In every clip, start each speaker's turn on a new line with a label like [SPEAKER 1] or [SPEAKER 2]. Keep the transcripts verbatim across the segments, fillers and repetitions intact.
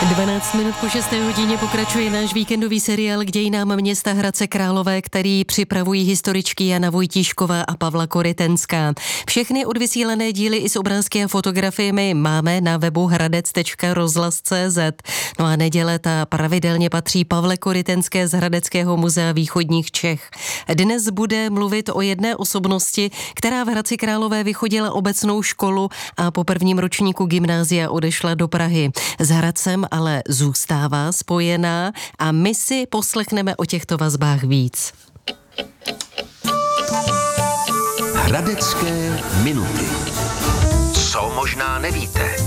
[SPEAKER 1] dvanáct minut po šesté hodině pokračuje náš víkendový seriál k dějinám města Hradce Králové, který připravují historičky Jana Vojtíšková a Pavla Korytenská. Všechny odvysílané díly i s obrázky a fotografiemi máme na webu hradec tečka rozhlas tečka cé zet. No a neděle ta pravidelně patří Pavle Korytenské z Hradeckého muzea východních Čech. Dnes bude mluvit o jedné osobnosti, která v Hradci Králové vychodila obecnou školu a po prvním ročníku gymnázia odešla do Prahy. S Hradcem ale zůstává spojená a my si poslechneme o těchto vazbách víc.
[SPEAKER 2] Hradecké minuty. Co možná nevíte?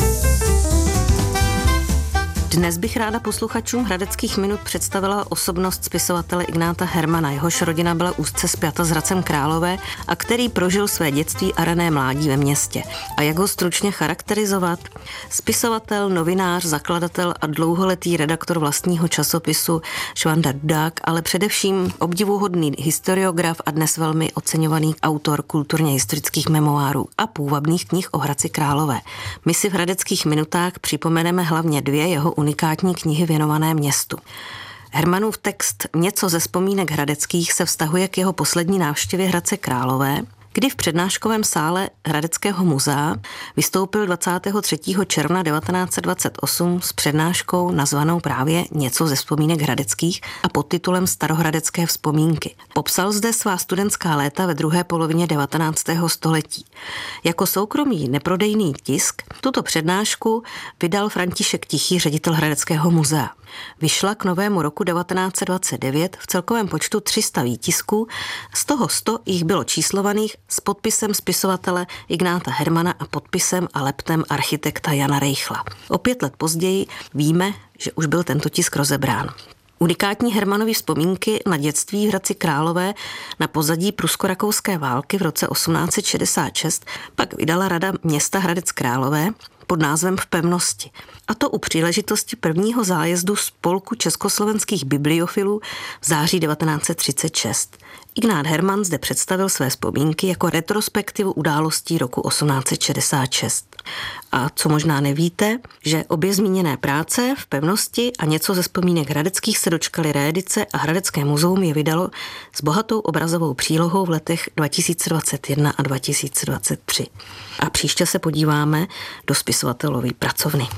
[SPEAKER 3] Dnes bych ráda posluchačům Hradeckých minut představila osobnost spisovatele Ignáta Hermana. Jehož rodina byla úzce spjata s Hradcem Králové a který prožil své dětství a rané mládí ve městě. A jak ho stručně charakterizovat? Spisovatel, novinář, zakladatel a dlouholetý redaktor vlastního časopisu Švanda Dudák, ale především obdivuhodný historiograf a dnes velmi oceňovaný autor kulturně historických memoárů a půvabných knih o Hradci Králové. My si v Hradeckých minutách připomeneme hlavně dvě jeho unikátní knihy věnované městu. Hermanův text Něco ze vzpomínek hradeckých se vztahuje k jeho poslední návštěvě Hradce Králové, kdy v přednáškovém sále Hradeckého muzea vystoupil dvacátého třetího června devatenáct set dvacet osm s přednáškou nazvanou právě Něco ze vzpomínek hradeckých a pod titulem Starohradecké vzpomínky. Popsal zde svá studentská léta ve druhé polovině devatenáctého století. Jako soukromý neprodejný tisk tuto přednášku vydal František Tichý, ředitel Hradeckého muzea. Vyšla k novému roku devatenáct set dvacet devět v celkovém počtu tři sta výtisků, z toho sto jich bylo číslovaných s podpisem spisovatele Ignáta Hermana a podpisem a leptem architekta Jana Reichla. O pět let později víme, že už byl tento tisk rozebrán. Unikátní Hermanovy vzpomínky na dětství v Hradci Králové na pozadí prusko-rakouské války v roce osmnáct set šedesát šest pak vydala Rada města Hradec Králové pod názvem V pevnosti. A to u příležitosti prvního zájezdu spolku československých bibliofilů v září devatenáct set třicet šest. Ignát Herman zde představil své vzpomínky jako retrospektivu událostí roku osmnáct set šedesát šest. A co možná nevíte, že obě zmíněné práce V pevnosti a Něco ze vzpomínek hradeckých se dočkaly reedice a Hradecké muzeum je vydalo s bohatou obrazovou přílohou v letech dva tisíce dvacet jedna a dva tisíce dvacet tři. A příště se podíváme do spisovatelovy pracovny.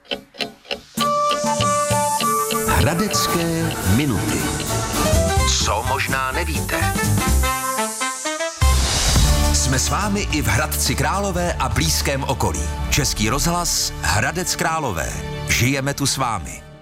[SPEAKER 2] Hradecké minuty. Co možná nevíte? Jsme s vámi i v Hradci Králové a blízkém okolí. Český rozhlas Hradec Králové. Žijeme tu s vámi.